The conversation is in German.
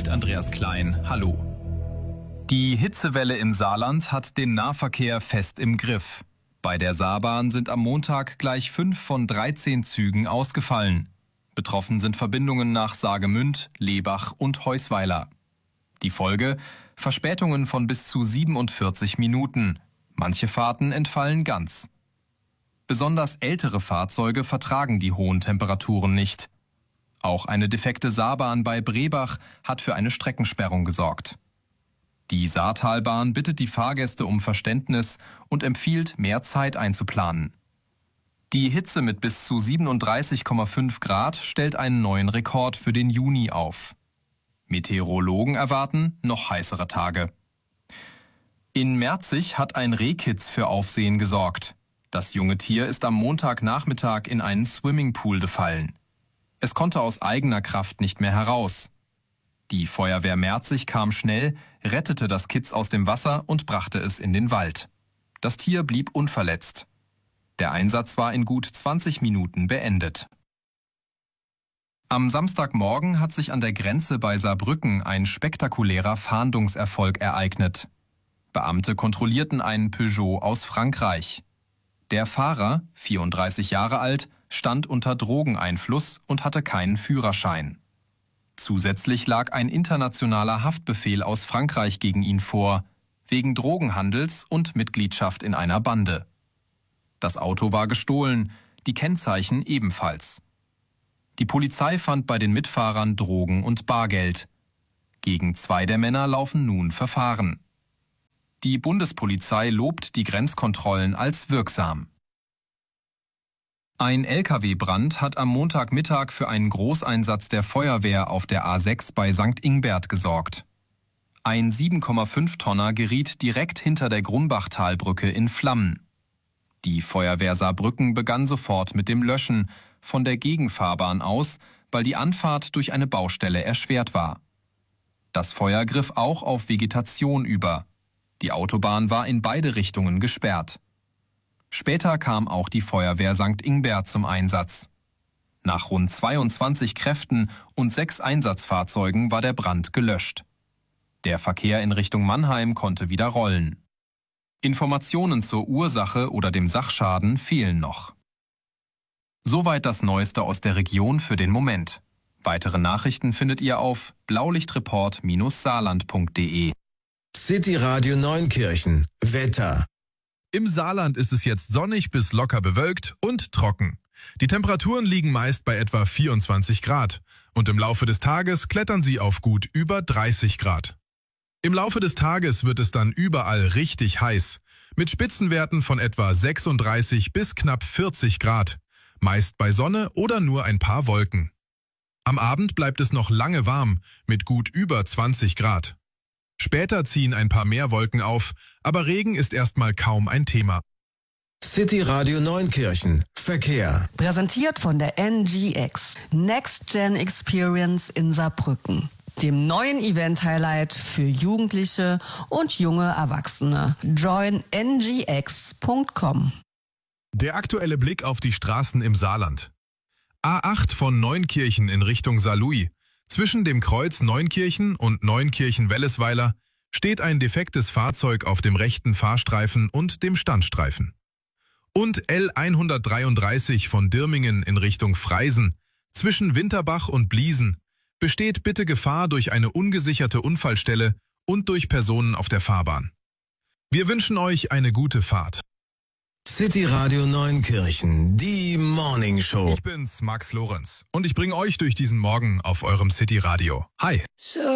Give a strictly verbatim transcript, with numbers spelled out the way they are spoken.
mit Andreas Klein. Hallo. Die Hitzewelle im Saarland hat den Nahverkehr fest im Griff. Bei der Saarbahn sind am Montag gleich fünf von dreizehn Zügen ausgefallen. Betroffen sind Verbindungen nach Saargemünd, Lebach und Heusweiler. Die Folge? Verspätungen von bis zu siebenundvierzig Minuten. Manche Fahrten entfallen ganz. Besonders ältere Fahrzeuge vertragen die hohen Temperaturen nicht. Auch eine defekte Saarbahn bei Brebach hat für eine Streckensperrung gesorgt. Die Saartalbahn bittet die Fahrgäste um Verständnis und empfiehlt, mehr Zeit einzuplanen. Die Hitze mit bis zu siebenunddreißig Komma fünf Grad stellt einen neuen Rekord für den Juni auf. Meteorologen erwarten noch heißere Tage. In Merzig hat ein Rehkitz für Aufsehen gesorgt. Das junge Tier ist am Montagnachmittag in einen Swimmingpool gefallen. Es konnte aus eigener Kraft nicht mehr heraus. Die Feuerwehr Merzig kam schnell, rettete das Kitz aus dem Wasser und brachte es in den Wald. Das Tier blieb unverletzt. Der Einsatz war in gut zwanzig Minuten beendet. Am Samstagmorgen hat sich an der Grenze bei Saarbrücken ein spektakulärer Fahndungserfolg ereignet. Beamte kontrollierten einen Peugeot aus Frankreich. Der Fahrer, vierunddreißig Jahre alt, stand unter Drogeneinfluss und hatte keinen Führerschein. Zusätzlich lag ein internationaler Haftbefehl aus Frankreich gegen ihn vor, wegen Drogenhandels und Mitgliedschaft in einer Bande. Das Auto war gestohlen, die Kennzeichen ebenfalls. Die Polizei fand bei den Mitfahrern Drogen und Bargeld. Gegen zwei der Männer laufen nun Verfahren. Die Bundespolizei lobt die Grenzkontrollen als wirksam. Ein L K W-Brand hat am Montagmittag für einen Großeinsatz der Feuerwehr auf der A sechs bei Sankt Ingbert gesorgt. Ein sieben Komma fünf Tonner geriet direkt hinter der Grumbachtalbrücke in Flammen. Die Feuerwehr Saarbrücken begann sofort mit dem Löschen, von der Gegenfahrbahn aus, weil die Anfahrt durch eine Baustelle erschwert war. Das Feuer griff auch auf Vegetation über. Die Autobahn war in beide Richtungen gesperrt. Später kam auch die Feuerwehr Sankt Ingbert zum Einsatz. Nach rund zweiundzwanzig Kräften und sechs Einsatzfahrzeugen war der Brand gelöscht. Der Verkehr in Richtung Mannheim konnte wieder rollen. Informationen zur Ursache oder dem Sachschaden fehlen noch. Soweit das Neueste aus der Region für den Moment. Weitere Nachrichten findet ihr auf blaulichtreport Saarland punkt de. City Radio Neunkirchen. Wetter. Im Saarland ist es jetzt sonnig bis locker bewölkt und trocken. Die Temperaturen liegen meist bei etwa vierundzwanzig Grad und im Laufe des Tages klettern sie auf gut über dreißig Grad. Im Laufe des Tages wird es dann überall richtig heiß, mit Spitzenwerten von etwa sechsunddreißig bis knapp vierzig Grad, meist bei Sonne oder nur ein paar Wolken. Am Abend bleibt es noch lange warm, mit gut über zwanzig Grad. Später ziehen ein paar mehr Wolken auf, aber Regen ist erstmal kaum ein Thema. City Radio Neunkirchen. Verkehr. Präsentiert von der N G X. Next Gen Experience in Saarbrücken. Dem neuen Event-Highlight für Jugendliche und junge Erwachsene. join n g x punkt com. Der aktuelle Blick auf die Straßen im Saarland. A acht von Neunkirchen in Richtung Saarlouis. Zwischen dem Kreuz Neunkirchen und Neunkirchen-Wellesweiler steht ein defektes Fahrzeug auf dem rechten Fahrstreifen und dem Standstreifen. Und L hundertdreiunddreißig von Dirmingen in Richtung Freisen, zwischen Winterbach und Bliesen, besteht bitte Gefahr durch eine ungesicherte Unfallstelle und durch Personen auf der Fahrbahn. Wir wünschen euch eine gute Fahrt. City Radio Neunkirchen, die Morning Show. Ich bin's, Max Lorenz, und ich bringe euch durch diesen Morgen auf eurem City Radio. Hi!